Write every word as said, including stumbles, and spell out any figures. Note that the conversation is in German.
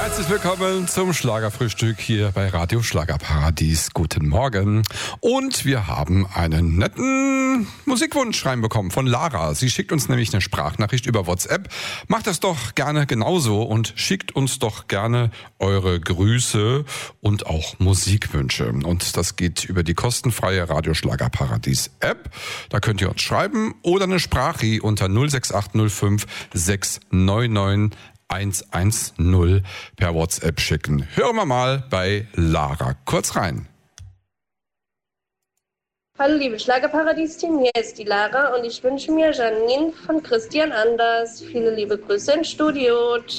Herzlich willkommen zum Schlagerfrühstück hier bei Radio Schlagerparadies. Guten Morgen. Und wir haben einen netten Musikwunsch reinbekommen von Lara. Sie schickt uns nämlich eine Sprachnachricht über WhatsApp. Macht das doch gerne genauso und schickt uns doch gerne eure Grüße und auch Musikwünsche. Und das geht über die kostenfreie Radio Schlagerparadies App. Da könnt ihr uns schreiben oder eine Sprachri unter null sechs acht null fünf sechs neun neun eins eins null per WhatsApp schicken. Hören wir mal bei Lara kurz rein. Hallo liebe Schlagerparadies-Team, hier ist die Lara und ich wünsche mir Janine von Christian Anders. Viele liebe Grüße ins Studio.